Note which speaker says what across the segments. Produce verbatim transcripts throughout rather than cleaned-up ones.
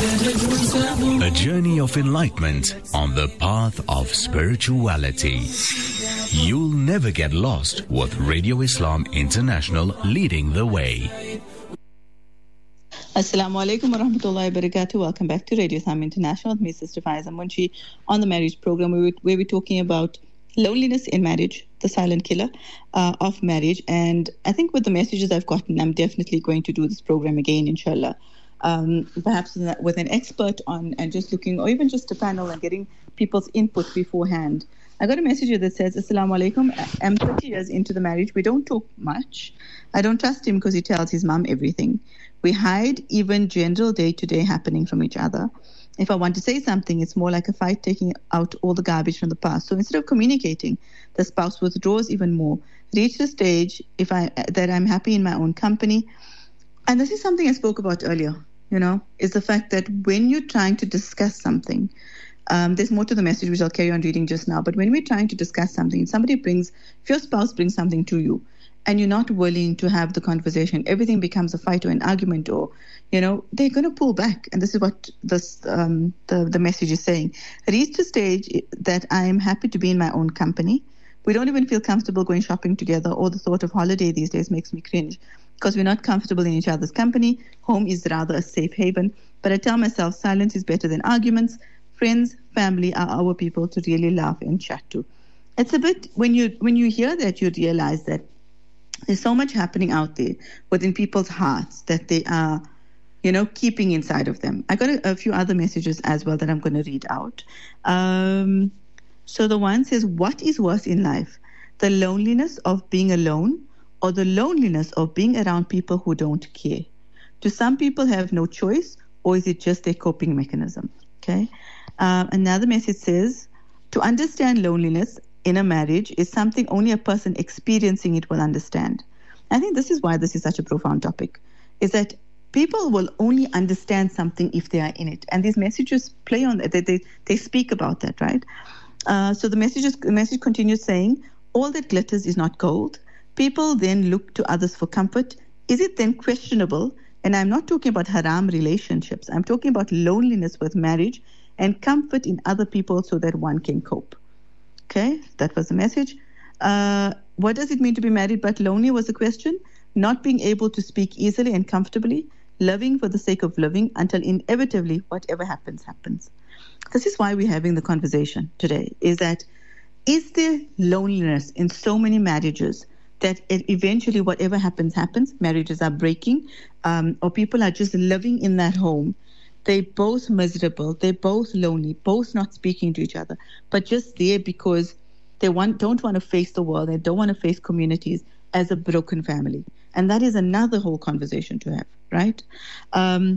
Speaker 1: A journey of enlightenment on the path of spirituality. You'll never get lost with Radio Islam International leading the way.
Speaker 2: Assalamu alaikum wa rahmatullahi wa barakatuh. Welcome back to Radio Islam International with me, Sister Faiza Munshi, on the marriage program where, we, where we're talking about loneliness in marriage, the silent killer uh, of marriage. And I think with the messages I've gotten, I'm definitely going to do this program again, inshallah. Um, perhaps with an expert on and just looking, or even just a panel and getting people's input beforehand. I got a message here that says, Assalamu alaikum, I'm thirty years into the marriage. We don't talk much. I don't trust him because he tells his mum everything. We hide even general day-to-day happening from each other. If I want to say something, it's more like a fight taking out all the garbage from the past. So instead of communicating, the spouse withdraws even more. Reach the stage if I that I'm happy in my own company. And this is something I spoke about earlier. You know, is the fact that when you're trying to discuss something, um, there's more to the message which I'll carry on reading just now. But when we're trying to discuss something, somebody brings, if your spouse brings something to you and you're not willing to have the conversation, everything becomes a fight or an argument, or, you know, they're going to pull back. And this is what this um, the, the message is saying. Reach the stage that I am happy to be in my own company. We don't even feel comfortable going shopping together, or the thought of holiday these days makes me cringe. Because we're not comfortable in each other's company. Home is rather a safe haven. But I tell myself silence is better than arguments. Friends, family are our people to really laugh and chat to. It's a bit, when you when you hear that, you realize that there's so much happening out there within people's hearts that they are, you know, keeping inside of them. I got a, a few other messages as well that I'm going to read out. Um, so the one says, what is worse in life? The loneliness of being alone, or the loneliness of being around people who don't care? Do some people have no choice, or is it just their coping mechanism? Okay. Um, another message says, to understand loneliness in a marriage is something only a person experiencing it will understand. I think this is why this is such a profound topic, is that people will only understand something if they are in it. And these messages play on that. They, they, they speak about that, right? Uh, so the message, is, the message continues saying, all that glitters is not gold. People then look to others for comfort. Is it then questionable? And I'm not talking about haram relationships. I'm talking about loneliness with marriage and comfort in other people so that one can cope. Okay, that was the message. Uh, what does it mean to be married but lonely was the question. Not being able to speak easily and comfortably, loving for the sake of living until inevitably whatever happens, happens. This is why we're having the conversation today, is that is there loneliness in so many marriages that it eventually whatever happens, happens, marriages are breaking, um, or people are just living in that home. They're both miserable, they're both lonely, both not speaking to each other, but just there because they want, don't want to face the world, they don't want to face communities as a broken family. And that is another whole conversation to have, right? Um,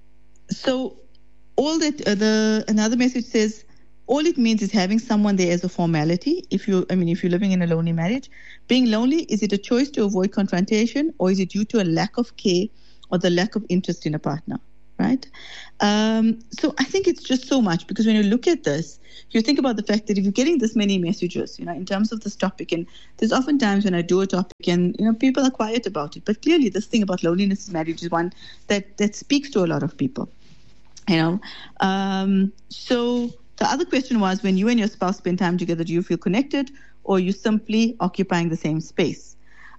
Speaker 2: so all that, uh, the another message says, all it means is having someone there as a formality. If you, I mean, if you're living in a lonely marriage, being lonely, is it a choice to avoid confrontation, or is it due to a lack of care or the lack of interest in a partner, right? Um, so I think it's just so much, because when you look at this, you think about the fact that if you're getting this many messages, you know, in terms of this topic, and there's often times when I do a topic and, you know, people are quiet about it, but clearly this thing about loneliness in marriage is one that, that speaks to a lot of people, you know. Um, so... The other question was, when you and your spouse spend time together, do you feel connected, or are you simply occupying the same space?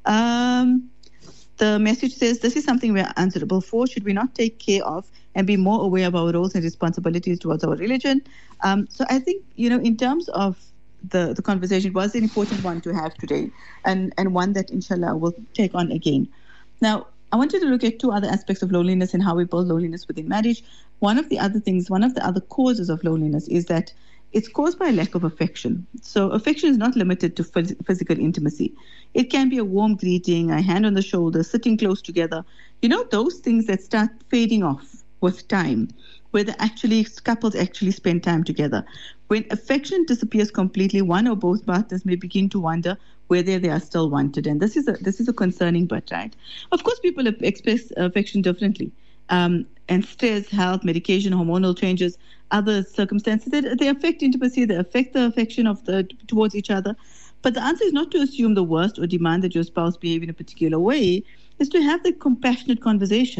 Speaker 2: Um, the message says, this is something we're answerable for. Should we not take care of and be more aware of our roles and responsibilities towards our religion? Um, so I think, you know, in terms of the, the conversation, it was an important one to have today, and, and one that, inshallah, we'll take on again. Now, I wanted to look at two other aspects of loneliness and how we build loneliness within marriage. One of the other things, one of the other causes of loneliness is that it's caused by a lack of affection. So affection is not limited to phys- physical intimacy. It can be a warm greeting, a hand on the shoulder, sitting close together. You know, those things that start fading off with time, where the actually couples actually spend time together. When affection disappears completely, one or both partners may begin to wonder whether they are still wanted. And this is a this is a concerning but, right? Of course, people express affection differently. Um, and stress, health, medication, hormonal changes, other circumstances, they, they affect intimacy, they affect the affection of the towards each other. But the answer is not to assume the worst or demand that your spouse behave in a particular way. Is to have the compassionate conversation.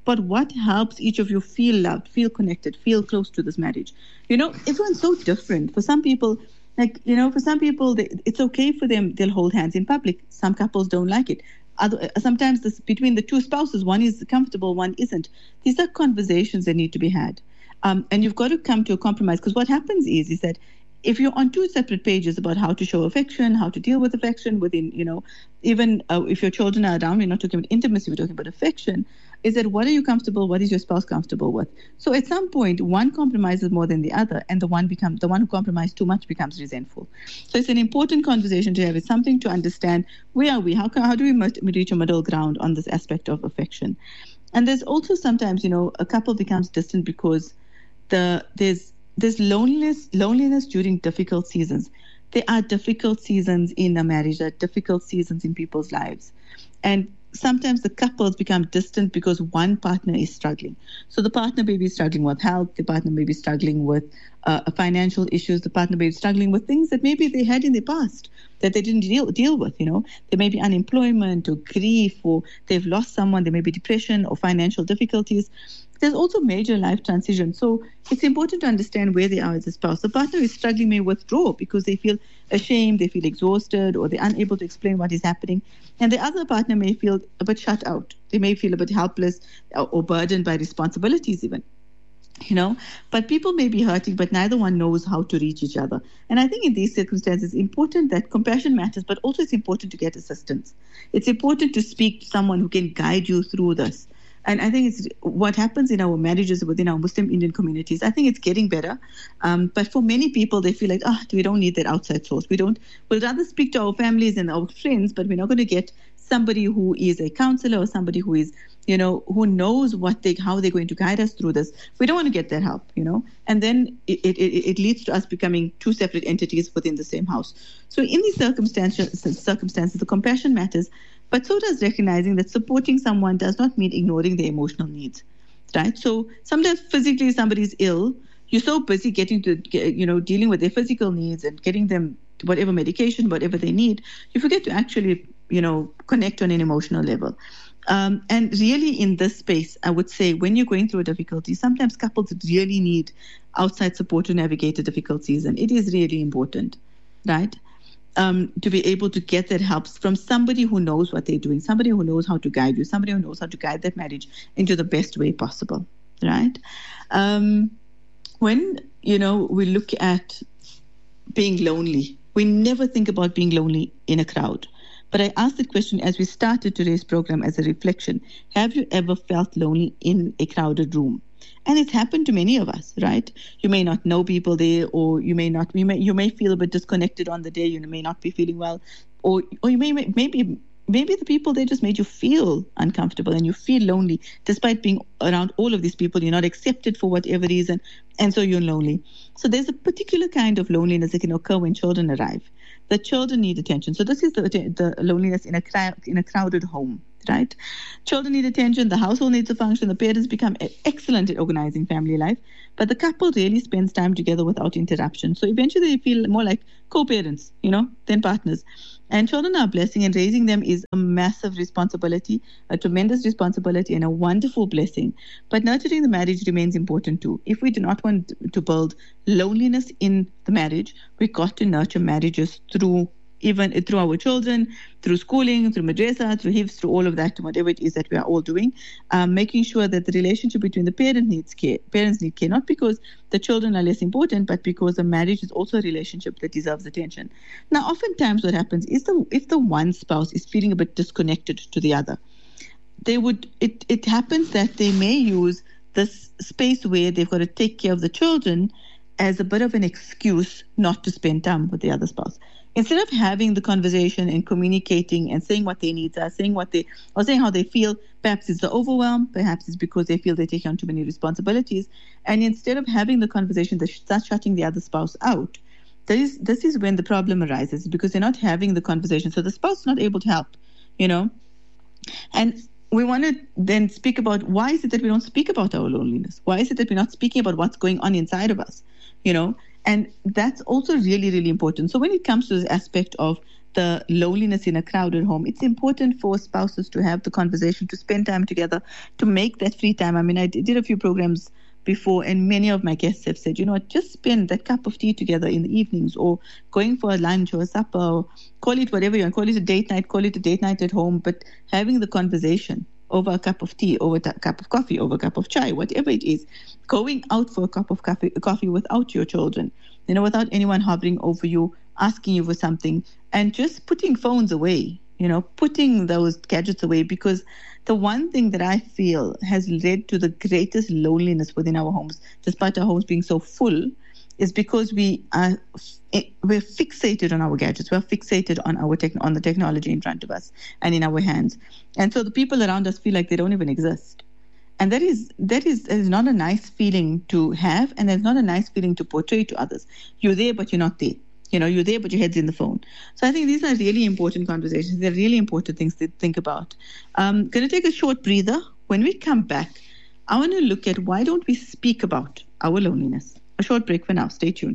Speaker 2: but what helps each of you feel loved, feel connected, feel close to this marriage. You know, everyone's so different. For some people, like, you know, for some people, they, it's okay for them, they'll hold hands in public. Some couples don't like it. Other, sometimes this, between the two spouses, one is comfortable, one isn't. These are conversations that need to be had. Um, and you've got to come to a compromise, because what happens is, is that if you're on two separate pages about how to show affection, how to deal with affection within, you know, even uh, if your children are around, we're not talking about intimacy, we're talking about affection, is that what are you comfortable, what is your spouse comfortable with? So at some point, one compromises more than the other, and the one becomes the one who compromised too much becomes resentful. So it's an important conversation to have. It's something to understand. Where are we? How can, how do we reach a middle ground on this aspect of affection? And there's also sometimes, you know, a couple becomes distant because the there's there's loneliness loneliness during difficult seasons. There are difficult seasons in a marriage. There are difficult seasons in people's lives, and sometimes the couples become distant because one partner is struggling. So the partner may be struggling with health, the partner may be struggling with uh, financial issues, the partner may be struggling with things that maybe they had in the past that they didn't deal, deal with, you know. There may be unemployment or grief, or they've lost someone, there may be depression or financial difficulties. There's also major life transition. So it's important to understand where they are as a spouse. The partner is struggling may withdraw because they feel ashamed, they feel exhausted, or they're unable to explain what is happening. And the other partner may feel a bit shut out. They may feel a bit helpless or burdened by responsibilities even. You know, but people may be hurting, but neither one knows how to reach each other. And I think in these circumstances, it's important that compassion matters, but also it's important to get assistance. It's important to speak to someone who can guide you through this. And I think it's what happens in our marriages within our Muslim Indian communities. I think it's getting better. Um, but for many people, they feel like, ah, oh, we don't need that outside source. We don't, we'll rather speak to our families and our friends, but we're not going to get somebody who is a counselor or somebody who is, you know, who knows what they, how they're going to guide us through this. We don't want to get that help, you know, and then it, it, it leads to us becoming two separate entities within the same house. So in these circumstances, circumstances, the compassion matters, but so does recognizing that supporting someone does not mean ignoring their emotional needs, right? So sometimes physically somebody's ill, you're so busy getting to, you know, dealing with their physical needs and getting them whatever medication, whatever they need, you forget to actually, you know, connect on an emotional level. Um, and really in this space, I would say when you're going through a difficulty, sometimes couples really need outside support to navigate a difficult season. It is really important, right? Um, to be able to get that help from somebody who knows what they're doing, somebody who knows how to guide you, somebody who knows how to guide that marriage into the best way possible, right? Um, when, you know, we look at being lonely, we never think about being lonely in a crowd. But I asked the question as we started today's program as a reflection. Have you ever felt lonely in a crowded room? And it's happened to many of us, right? You may not know people there, or you may not, you may, you may feel a bit disconnected on the day, you may not be feeling well, or, or you may, maybe, maybe the people there just made you feel uncomfortable and you feel lonely despite being around all of these people. You're not accepted for whatever reason, and so you're lonely. So there's a particular kind of loneliness that can occur when children arrive. The children need attention. So this is the, the loneliness in a crowd, in a crowded home, right? Children need attention. The household needs to function. The parents become excellent at organizing family life, but the couple really spends time together without interruption. So eventually they feel more like co-parents, you know, than partners. And children are a blessing, and raising them is a massive responsibility, a tremendous responsibility, and a wonderful blessing. But nurturing the marriage remains important too. If we do not want to build loneliness in the marriage, we got to nurture marriages through even through our children, through schooling, through madrasa, through hifz, through all of that, whatever it is that we are all doing, um, making sure that the relationship between the parent needs care. Parents need care, not because the children are less important, but because the marriage is also a relationship that deserves attention. Now, oftentimes what happens is the if the one spouse is feeling a bit disconnected to the other, they would it, it happens that they may use this space where they've got to take care of the children as a bit of an excuse not to spend time with the other spouse. Instead of having the conversation and communicating and saying what their needs are, saying what they, or saying how they feel, perhaps it's the overwhelm, perhaps it's because they feel they're taking on too many responsibilities. And instead of having the conversation, they start shutting the other spouse out. This is, this is when the problem arises, because they're not having the conversation. So the spouse is not able to help, you know. And we want to then speak about why is it that we don't speak about our loneliness? Why is it that we're not speaking about what's going on inside of us, you know? And that's also really, really important. So when it comes to this aspect of the loneliness in a crowded home, it's important for spouses to have the conversation, to spend time together, to make that free time. I mean, I did a few programs before, and many of my guests have said, you know, just spend that cup of tea together in the evenings, or going for a lunch or a supper, or call it whatever you want, call it a date night, call it a date night at home, but having the conversation over a cup of tea, over a cup of coffee, over a cup of chai, whatever it is, going out for a cup of coffee, coffee without your children, you know, without anyone hovering over you, asking you for something, and just putting phones away, you know, putting those gadgets away, because the one thing that I feel has led to the greatest loneliness within our homes, despite our homes being so full, is because we are we're fixated on our gadgets. We're fixated on our tech, on the technology in front of us and in our hands, and so the people around us feel like they don't even exist. And that is that is that is not a nice feeling to have, and it's not a nice feeling to portray to others. You're there, but you're not there. You know, you're there, but your head's in the phone. So I think these are really important conversations. They're really important things to think about. I'm going to take a short breather. When we come back, I want to look at why don't we speak about our loneliness. A short break for now. Stay tuned.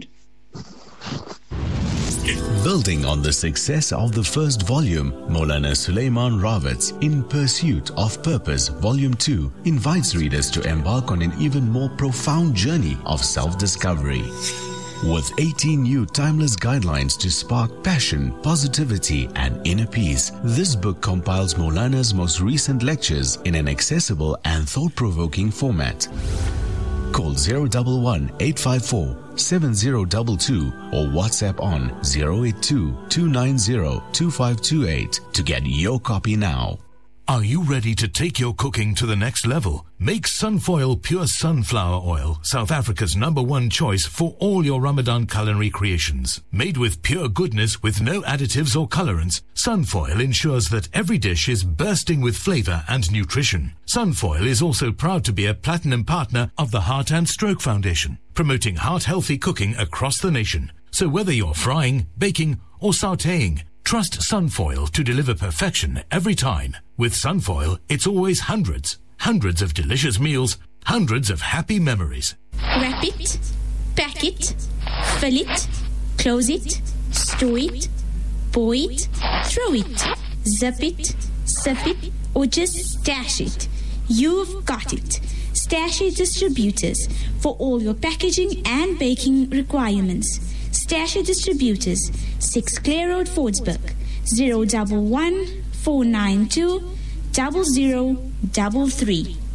Speaker 1: Building on the success of the first volume, Maulana Sulaiman Rawat's In Pursuit of Purpose, Volume two, invites readers to embark on an even more profound journey of self-discovery. With eighteen new timeless guidelines to spark passion, positivity, and inner peace, this book compiles Maulana's most recent lectures in an accessible and thought-provoking format. Call zero one one, eight five four, seven zero two two or WhatsApp on zero eight two, two nine zero, two five two eight to get your copy now.
Speaker 3: Are you ready to take your cooking to the next level? Make Sunfoil Pure Sunflower Oil, South Africa's number one choice for all your Ramadan culinary creations. Made with pure goodness with no additives or colorants, Sunfoil ensures that every dish is bursting with flavor and nutrition. Sunfoil is also proud to be a platinum partner of the Heart and Stroke Foundation, promoting heart-healthy cooking across the nation. So whether you're frying, baking, or sautéing, trust Sunfoil to deliver perfection every time. With Sunfoil, it's always hundreds, hundreds of delicious meals, hundreds of happy memories.
Speaker 4: Wrap it, pack it, fill it, close it, store it, pour it, throw it, zip it, sip it, or just stash it. You've got it. Stash-it Distributors for all your packaging and baking requirements. Stash-it Distributors, six Clare Road, Fordsburg, zero one one, four nine two, zero zero three three.